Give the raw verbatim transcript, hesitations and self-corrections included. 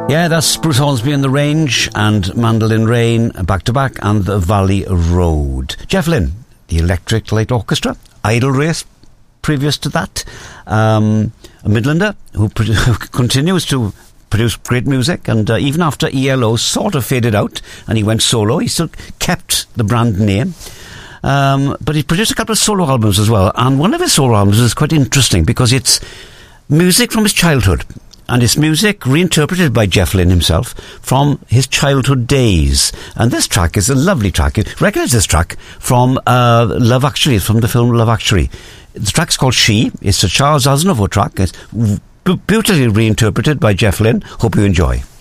Yeah, that's Bruce Hornsby and the Range and Mandolin Rain back to back, and the Valley Road. Jeff Lynne, the Electric Light Orchestra, Idle Race previous to that, um, a Midlander who, pro- who continues to produce great music, and uh, even after E L O sort of faded out and he went solo, he still kept the brand name. Um, but he produced a couple of solo albums as well, and one of his solo albums is quite interesting because it's music from his childhood. And it's music reinterpreted by Jeff Lynne himself from his childhood days. And this track is a lovely track. You recognise this track from uh, Love Actually, from the film Love Actually. The track's called She. It's a Charles Aznavour track. It's beautifully reinterpreted by Jeff Lynne. Hope you enjoy.